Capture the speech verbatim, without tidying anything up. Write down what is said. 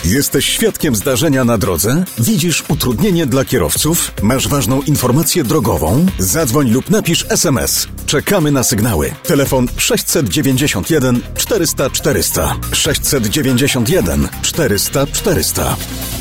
Jesteś świadkiem zdarzenia na drodze? Widzisz utrudnienie dla kierowców? Masz ważną informację drogową? Zadzwoń lub napisz es em es. Czekamy na sygnały. Telefon sześćset dziewięćdziesiąt jeden czterysta czterysta. sześćset dziewięćdziesiąt jeden czterysta czterysta.